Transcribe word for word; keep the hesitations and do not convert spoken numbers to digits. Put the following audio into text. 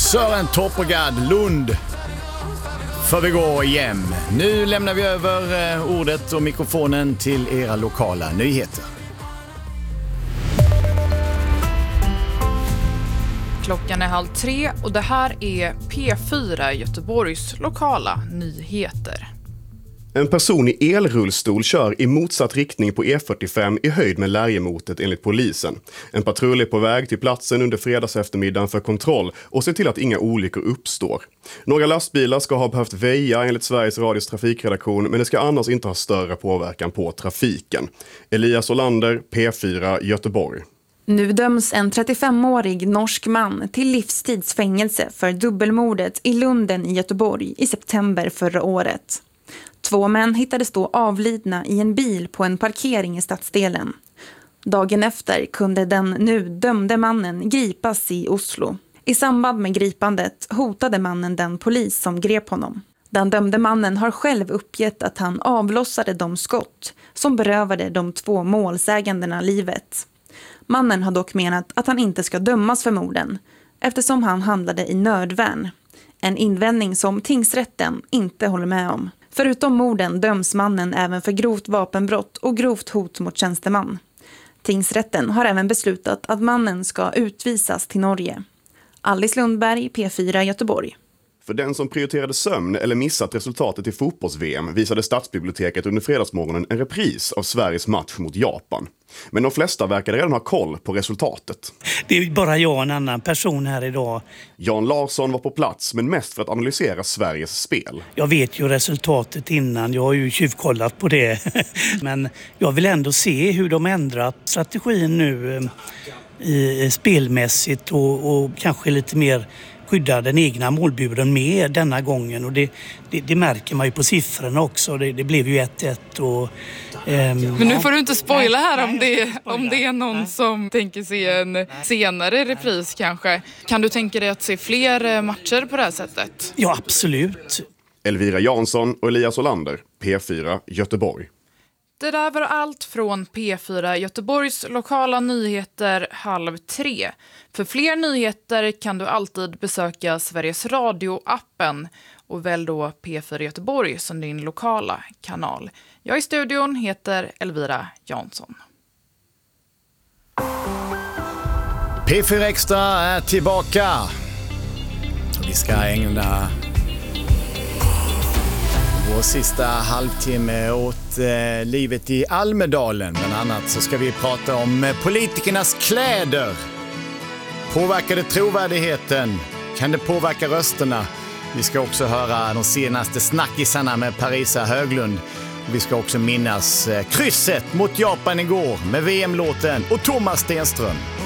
Sören Toppergaard Lund för vi går igen. Nu lämnar vi över ordet och mikrofonen till era lokala nyheter. Klockan är halv tre och det här är P fyra Göteborgs lokala nyheter. En person i elrullstol kör i motsatt riktning på E fyrtiofem i höjd med Lärjemotet enligt polisen. En patrull är på väg till platsen under fredags eftermiddagen för kontroll och ser till att inga olyckor uppstår. Några lastbilar ska ha behövt väja enligt Sveriges Radios trafikredaktion, men det ska annars inte ha större påverkan på trafiken. Elias Olander, P fyra Göteborg. Nu döms en trettiofemårig norsk man till livstidsfängelse för dubbelmordet i Lunden i Göteborg i september förra året. Två män hittades då avlidna i en bil på en parkering i stadsdelen. Dagen efter kunde den nu dömde mannen gripas i Oslo. I samband med gripandet hotade mannen den polis som grep honom. Den dömde mannen har själv uppgett att han avlossade de skott som berövade de två målsägandena livet. Mannen har dock menat att han inte ska dömas för morden eftersom han handlade i nödvärn. En invändning som tingsrätten inte håller med om. Förutom morden döms mannen även för grovt vapenbrott och grovt hot mot tjänsteman. Tingsrätten har även beslutat att mannen ska utvisas till Norge. Alice Lundberg, P fyra Göteborg. För den som prioriterade sömn eller missat resultatet i fotbolls-V M visade Stadsbiblioteket under fredagsmorgonen en repris av Sveriges match mot Japan. Men de flesta verkade redan ha koll på resultatet. Det är bara jag och en annan person här idag. Jan Larsson var på plats, men mest för att analysera Sveriges spel. Jag vet ju resultatet innan, jag har ju tjuvkollat på det. Men jag vill ändå se hur de ändrat strategin nu i spelmässigt och, och kanske lite mer skydda den egna målburen med denna gången, och det, det, det märker man ju på siffrorna också. Det, det blev ju ett ett och ehm, men nu får du inte spoila här om det, om det är någon som tänker se en senare repris kanske. Kan du tänka dig att se fler matcher på det här sättet? Ja, absolut. Elvira Jansson och Elias Olander, P fyra Göteborg. Det där var allt från P fyra Göteborgs lokala nyheter halv tre. För fler nyheter kan du alltid besöka Sveriges Radio-appen och välj då P fyra Göteborg som din lokala kanal. Jag i studion heter Elvira Jansson. P fyra Extra är tillbaka. Vi ska ägna vår sista halvtimme åt eh, livet i Almedalen. Bland annat så ska vi prata om eh, politikernas kläder. Påverkar det trovärdigheten? Kan det påverka rösterna? Vi ska också höra de senaste snackisarna med Parisa Höglund. Och vi ska också minnas eh, krysset mot Japan igår med V M-låten och Thomas Stenström.